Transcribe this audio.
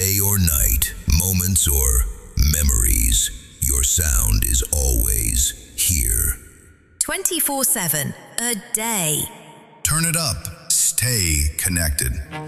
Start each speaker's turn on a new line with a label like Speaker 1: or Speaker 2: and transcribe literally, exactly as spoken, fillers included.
Speaker 1: Day or night, moments or memories, your sound is always here.
Speaker 2: twenty-four seven, a day.
Speaker 3: Turn it up. Stay connected.